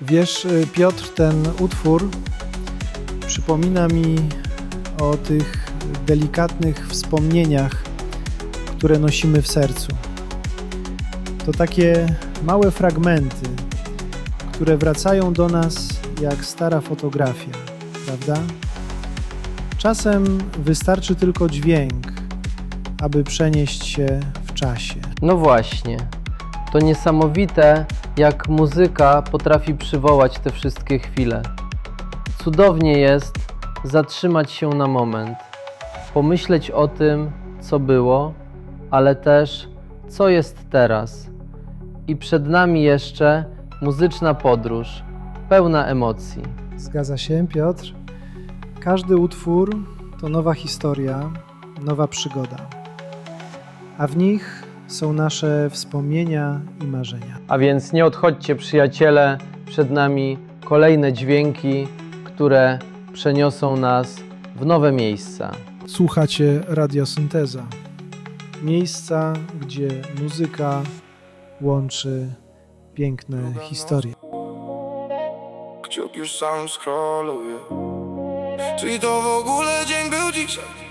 Wiesz, Piotr, ten utwór przypomina mi o tych delikatnych wspomnieniach, które nosimy w sercu. To takie małe fragmenty, które wracają do nas jak stara fotografia, prawda? Czasem wystarczy tylko dźwięk, aby przenieść się w czasie. No właśnie, to niesamowite, jak muzyka potrafi przywołać te wszystkie chwile. Cudownie jest zatrzymać się na moment, pomyśleć o tym, co było, ale też co jest teraz. I przed nami jeszcze muzyczna podróż, pełna emocji. Zgadza się, Piotr. Każdy utwór to nowa historia, nowa przygoda. A w nich są nasze wspomnienia i marzenia. A więc nie odchodźcie, przyjaciele, przed nami kolejne dźwięki, które przeniosą nas w nowe miejsca. Słuchacie Radiosynteza. Miejsca, gdzie muzyka łączy piękne historie. Kciuk już sam scrolluję. Czyli to w ogóle dzień był dzisiaj?